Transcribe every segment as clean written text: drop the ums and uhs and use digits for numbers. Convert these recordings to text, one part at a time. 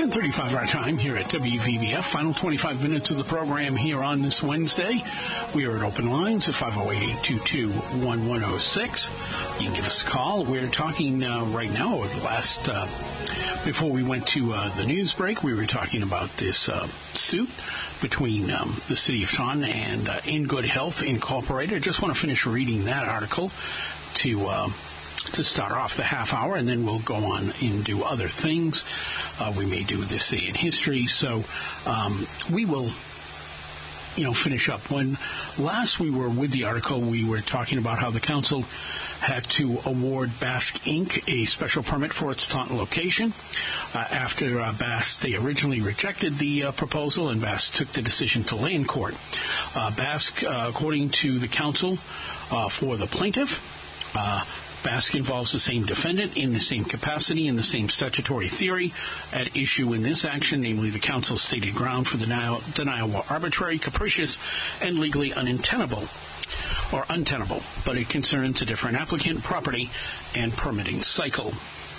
10:35 our time here at WVVF. Final 25 minutes of the program here on this Wednesday. We are at open lines at 508-822-1106. You can give us a call. We're talking right now, before we went to the news break, we were talking about this suit between the City of Taunton and In Good Health Incorporated. I just want to finish reading that article to start off the half hour, and then we'll go on and do other things. We may do this day in history, so we will finish up. When last we were with the article, we were talking about how the council had to award Basque Inc. a special permit for its Taunton location after they originally rejected the proposal, and Basque took the decision to land court. Basque, according to the council for the plaintiff, Basque involves the same defendant in the same capacity and the same statutory theory at issue in this action, namely the council's stated ground for denial were arbitrary, capricious, and legally untenable, but it concerns a different applicant, property, and permitting cycle.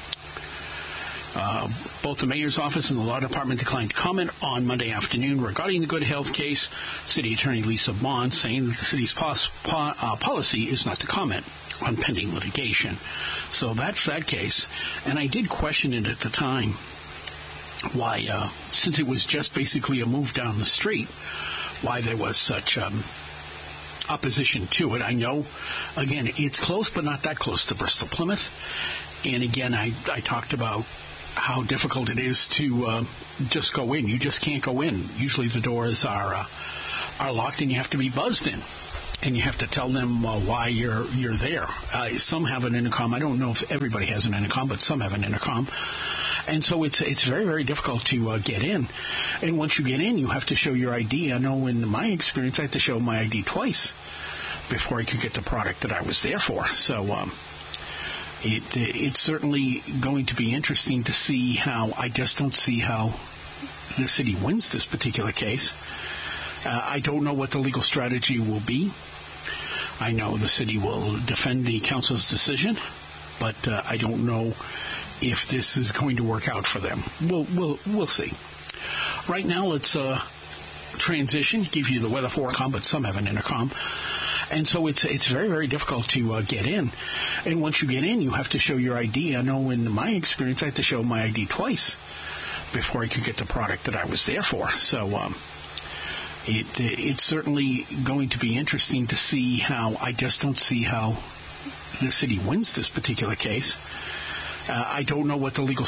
Both the mayor's office and the law department declined to comment on Monday afternoon regarding the Good Health case. City Attorney Lisa Bond saying that the city's policy is not to comment on pending litigation. So that's that case. And I did question it at the time why, since it was just basically a move down the street, why there was such opposition to it. I know, again, it's close, but not that close to Bristol Plymouth. And again, I talked about how difficult it is to just go in. You just can't go in. Usually the doors are locked, and you have to be buzzed in, and you have to tell them why you're there. Some have an intercom. I don't know if everybody has an intercom, but some have an intercom. And so it's very, very difficult to get in. And once you get in, you have to show your ID. I know in my experience, I had to show my ID twice before I could get the product that I was there for. So it's certainly going to be interesting to see how. I just don't see how the city wins this particular case. I don't know what the legal strategy will be. I know the city will defend the council's decision, but I don't know if this is going to work out for them. We'll see. Right now, let's transition. Give you the weather forecast, but some have an intercom. And so it's very, very difficult to get in. And once you get in, you have to show your ID. I know in my experience, I had to show my ID twice before I could get the product that I was there for. So it's certainly going to be interesting to see how. I just don't see how the city wins this particular case. I don't know what the legal